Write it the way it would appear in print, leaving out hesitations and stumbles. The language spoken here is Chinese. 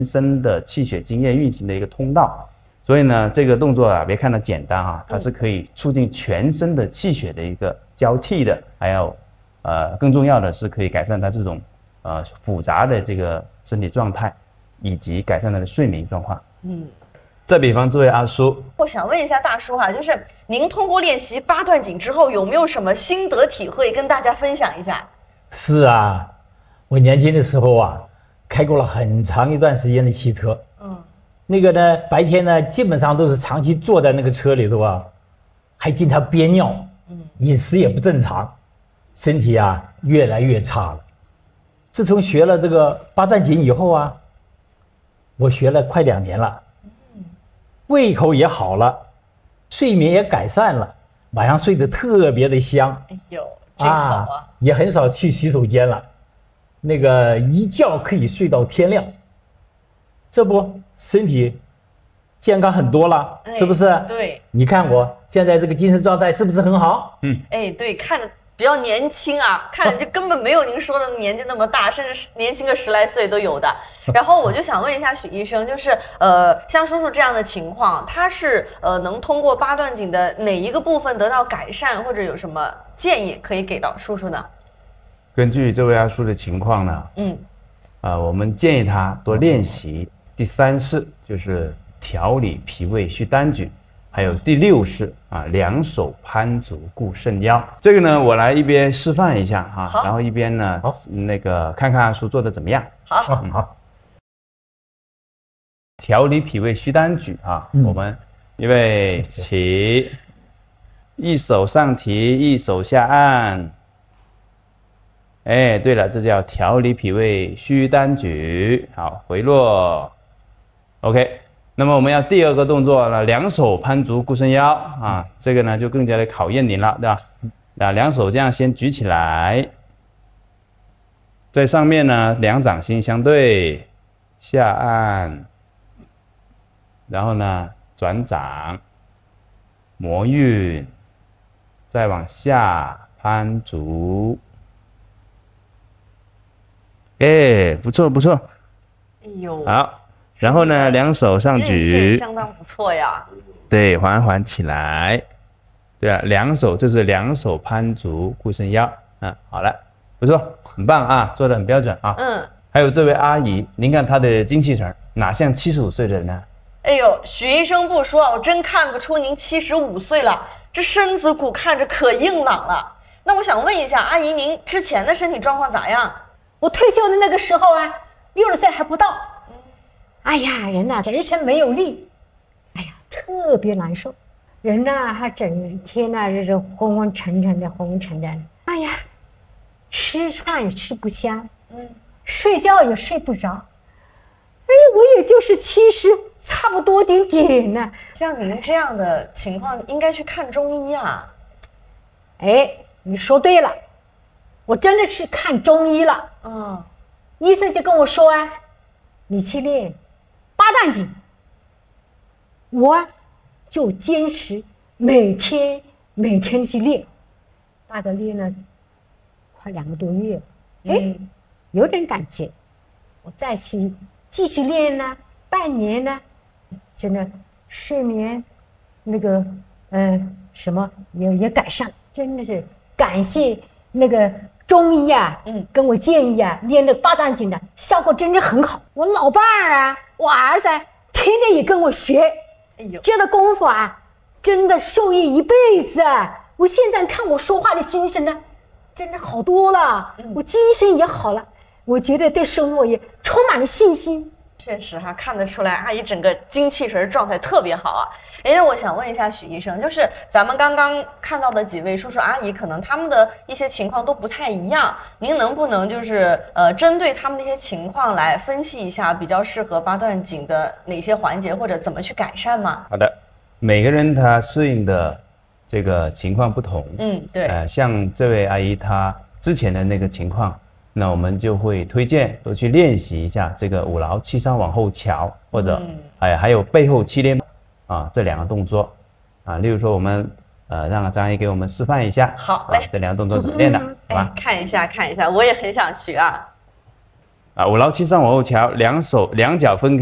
身的气血津液运行的一个通道。所以呢，这个动作啊，别看它简单啊，它是可以促进全身的气血的一个交替的，还有更重要的是可以改善它这种复杂的这个身体状态，以及改善它的睡眠状况。再比方这位阿叔， 我想问一下大叔哈，就是您通过练习八段锦之后，有没有什么心得体会跟大家分享一下？ 是啊，我年轻的时候啊，开过了很长一段时间的汽车。那个呢，白天呢，基本上都是长期坐在那个车里头啊，还经常憋尿，饮食也不正常，身体啊越来越差了。自从学了这个八段锦以后啊，我学了快2年了，胃口也好了，睡眠也改善了，晚上睡得特别的香。 哎呦，真好啊！ 也很少去洗手间了，那个一觉可以睡到天亮，这不身体健康很多了，是不是？ 对， 你看我现在这个精神状态是不是很好？ 对，看着比较年轻啊，看着就根本没有您说的年纪那么大，甚至年轻个10来岁都有的。然后我就想问一下许医生，就是像叔叔这样的情况，他是能通过八段锦的哪一个部分得到改善，或者有什么建议可以给到叔叔呢？ 根据这位阿叔的情况呢，我们建议他多练习第3式，就是调理脾胃虚单举，还有第6式啊，两手攀足固肾腰。这个呢，我来一边示范一下哈，然后一边呢，那个看看阿叔做的怎么样。 好。 调理脾胃虚单举啊，我们预备起，一手上提，一手下按。哎，对了，这叫调理脾胃虚单举。好，回落。OK， 那么我们要第2个动作呢，两手攀足固肾腰啊，这个呢就更加的考验您了，对吧？那两手这样先举起来，在上面呢两掌心相对，下按，然后呢转掌，摩运，再往下攀足。哎，不错不错。 哎呦， 好，然后呢，两手上举， 相当不错呀。 对，缓缓起来。对啊，两手，这是两手攀足固肾腰。好了，不错，很棒啊，做得很标准啊。还有这位阿姨，您看她的精气神，哪像75岁的人呢？ 哎呦，许医生不说，我真看不出您75岁了，这身子骨看着可硬朗了。那我想问一下，阿姨，您之前的身体状况咋样？ 我退休的那个时候啊，60岁还不到。哎呀，人呐，人生没有力，哎呀，特别难受。人呐，还整天呐，这是昏昏沉沉的，昏昏沉沉的。哎呀，吃饭也吃不香，睡觉也睡不着。哎，我也就是70，差不多点呢。 像您这样的情况，应该去看中医啊。 哎，你说对了，我真的是看中医了。医生就跟我说啊，你去练八段锦。我就坚持每天去练，大概练了快2个多月，有点感觉。我再去继续练呢，半年呢，真的睡眠那个什么也改善，真的是感谢那个中医啊，跟我建议啊，练那个八段锦的效果真的很好。我老伴儿啊，我儿子天天也跟我学，这个功夫啊，真的受益一辈子啊！我现在看我说话的精神呢，真的好多了，我精神也好了，我觉得对生活也充满了信心。 确实哈，看得出来阿姨整个精气神状态特别好啊。那我想问一下许医生，就是咱们刚刚看到的几位叔叔阿姨，可能他们的一些情况都不太一样，您能不能就是针对他们的一些情况来分析一下，比较适合八段锦的哪些环节，或者怎么去改善吗？ 好的，每个人他适应的这个情况不同， 对， 像这位阿姨她之前的那个情况，那我们就会推荐多去练习一下这个5劳7伤往后翘，或者还有背后7连啊这2个动作啊。例如说我们让张阿姨给我们示范一下， 好嘞， 这2个动作怎么练的？好吧？ 看一下，我也很想学啊。 啊，5劳7上往后翘，两脚分